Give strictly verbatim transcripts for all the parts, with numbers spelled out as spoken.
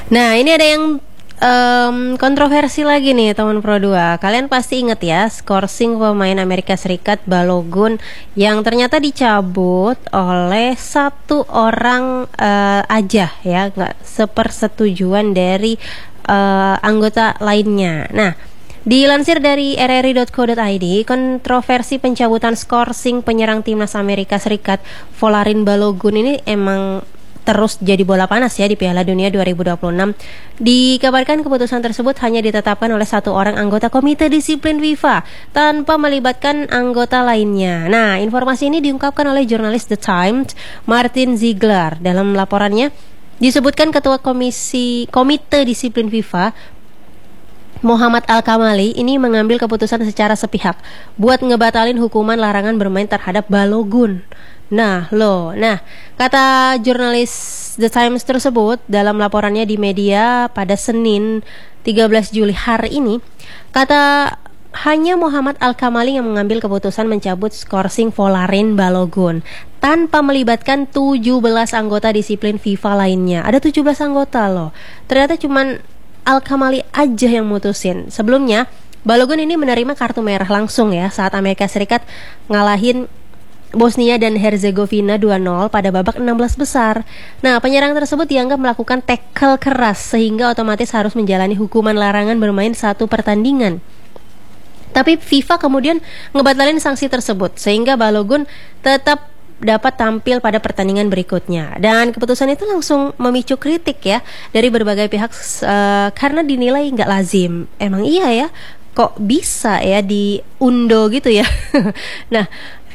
Nah, ini ada yang um, kontroversi lagi nih teman Pro dua. Kalian pasti inget ya, skorsing pemain Amerika Serikat Balogun yang ternyata dicabut oleh satu orang uh, aja ya, nggak sepersetujuan dari uh, anggota lainnya. Nah, dilansir dari r r i dot co dot i d, kontroversi pencabutan skorsing penyerang timnas Amerika Serikat Folarin Balogun ini emang terus jadi bola panas ya di Piala Dunia dua ribu dua puluh enam. Dikabarkan keputusan tersebut hanya ditetapkan oleh satu orang anggota Komite Disiplin FIFA tanpa melibatkan anggota lainnya. Nah, informasi ini diungkapkan oleh jurnalis The Times, Martin Ziegler. Dalam laporannya disebutkan Ketua Komisi Komite Disiplin FIFA Muhammad Al-Kamali ini mengambil keputusan secara sepihak buat ngebatalin hukuman larangan bermain terhadap Balogun. Nah, loh, nah, kata jurnalis The Times tersebut dalam laporannya di media pada Senin tiga belas Juli hari ini, kata hanya Muhammad Al-Kamali yang mengambil keputusan mencabut skorsing Folarin Balogun tanpa melibatkan tujuh belas anggota disiplin FIFA lainnya. Ada tujuh belas anggota loh. Ternyata cuman Al-Kamali aja yang mutusin. Sebelumnya, Balogun ini menerima kartu merah langsung ya saat Amerika Serikat ngalahin Bosnia dan Herzegovina dua nol pada babak enam belas besar. Nah, penyerang tersebut dianggap melakukan tackle keras sehingga otomatis harus menjalani hukuman larangan bermain satu pertandingan. Tapi FIFA kemudian ngebatalin sanksi tersebut sehingga Balogun tetap dapat tampil pada pertandingan berikutnya. Dan keputusan itu langsung memicu kritik ya dari berbagai pihak uh, karena dinilai nggak lazim. Emang iya ya? Kok bisa ya diundo gitu ya? Nah,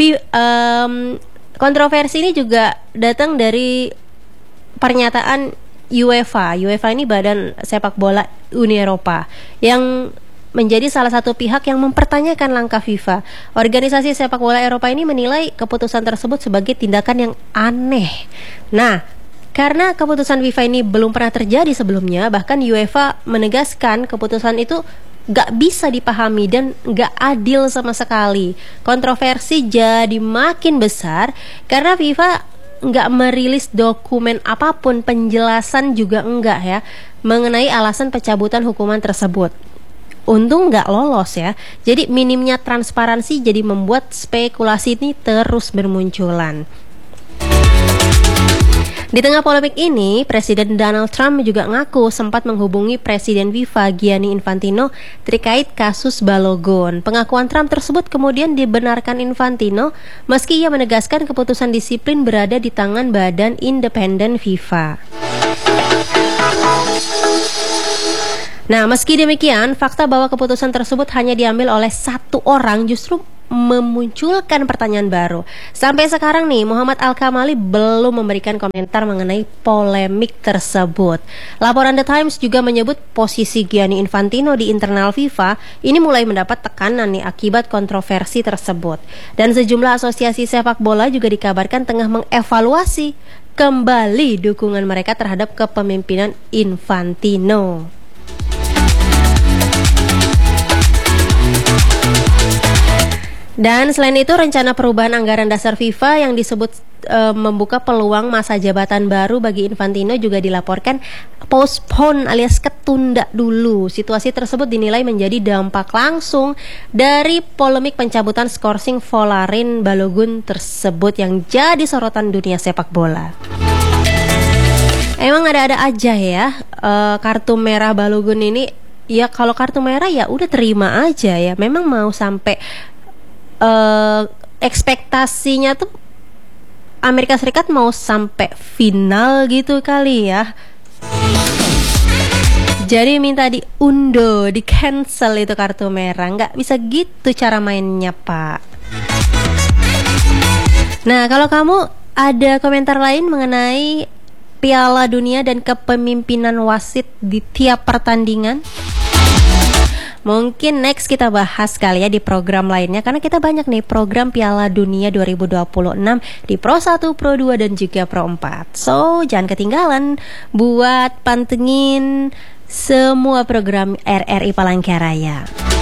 um, kontroversi ini juga datang dari pernyataan UEFA. UEFA ini badan sepak bola Uni Eropa yang menjadi salah satu pihak yang mempertanyakan langkah FIFA. Organisasi sepak bola Eropa ini menilai keputusan tersebut sebagai tindakan yang aneh. Nah, karena keputusan FIFA ini belum pernah terjadi sebelumnya, bahkan UEFA menegaskan keputusan itu gak bisa dipahami dan gak adil sama sekali. Kontroversi jadi makin besar karena FIFA gak merilis dokumen apapun, penjelasan juga enggak ya mengenai alasan pencabutan hukuman tersebut. Untung nggak lolos ya. Jadi minimnya transparansi jadi membuat spekulasi ini terus bermunculan. Di tengah polemik ini, Presiden Donald Trump juga ngaku sempat menghubungi Presiden FIFA Gianni Infantino terkait kasus Balogun. Pengakuan Trump tersebut kemudian dibenarkan Infantino meski ia menegaskan keputusan disiplin berada di tangan badan independen FIFA. Nah, meski demikian, fakta bahwa keputusan tersebut hanya diambil oleh satu orang justru memunculkan pertanyaan baru. Sampai sekarang nih, Muhammad Al-Kamali belum memberikan komentar mengenai polemik tersebut. Laporan The Times juga menyebut posisi Gianni Infantino di internal FIFA ini mulai mendapat tekanan nih akibat kontroversi tersebut. Dan sejumlah asosiasi sepak bola juga dikabarkan tengah mengevaluasi kembali dukungan mereka terhadap kepemimpinan Infantino. Dan selain itu, rencana perubahan anggaran dasar FIFA yang disebut e, membuka peluang masa jabatan baru bagi Infantino juga dilaporkan postpone alias ketunda dulu. Situasi tersebut dinilai menjadi dampak langsung dari polemik pencabutan skorsing Folarin Balogun tersebut yang jadi sorotan dunia sepak bola. Emang ada-ada aja ya e, kartu merah Balogun ini. Ya kalau kartu merah ya udah terima aja ya. Memang mau sampai Uh, ekspektasinya tuh Amerika Serikat mau sampai final gitu kali ya. Jadi minta diundo, di cancel itu kartu merah. Nggak bisa gitu cara mainnya, Pak. Nah, kalau kamu ada komentar lain mengenai Piala Dunia dan kepemimpinan wasit di tiap pertandingan, mungkin next kita bahas kali ya di program lainnya, karena kita banyak nih program Piala Dunia dua ribu dua puluh enam di Pro satu, Pro dua dan juga Pro empat. So, jangan ketinggalan buat pantengin semua program R R I Palangkaraya.